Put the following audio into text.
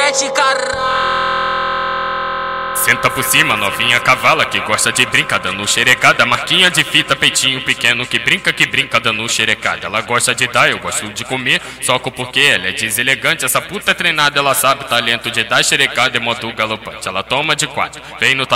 7, caralho. Senta por cima, novinha cavala que gosta de brincar dando xerecada. Marquinha de fita, peitinho pequeno que brinca dando xerecada. Ela gosta de dar, eu gosto de comer, só porque ela é deselegante. Essa puta é treinada, ela sabe o talento de dar xerecada e moto galopante. Ela toma de 4, vem no